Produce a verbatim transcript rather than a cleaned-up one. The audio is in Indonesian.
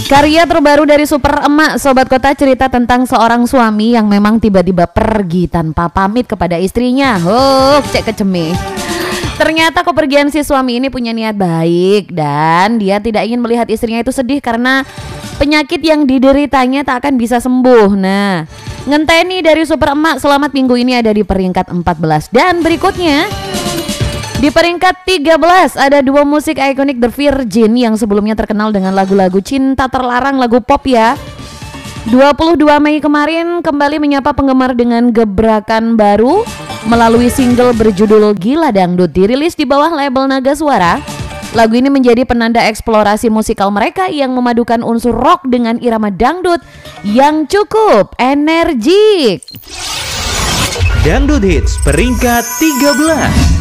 Karya terbaru dari Super Emak, Sobat Kota, cerita tentang seorang suami yang memang tiba-tiba pergi tanpa pamit kepada istrinya. Oh, cek keceme. Ternyata kepergian si suami ini punya niat baik dan dia tidak ingin melihat istrinya itu sedih karena penyakit yang dideritanya tak akan bisa sembuh. Nah, ngenteni dari Super Emak selamat minggu ini ada di peringkat empat belas. Dan berikutnya di peringkat tiga belas ada dua musik ikonik The Virgin yang sebelumnya terkenal dengan lagu-lagu cinta terlarang, lagu pop ya. dua puluh dua Mei kemarin kembali menyapa penggemar dengan gebrakan baru melalui single berjudul Gila Dangdut dirilis di bawah label Naga Suara. Lagu ini menjadi penanda eksplorasi musikal mereka yang memadukan unsur rock dengan irama dangdut yang cukup energik. Dangdut Hits peringkat tiga belas.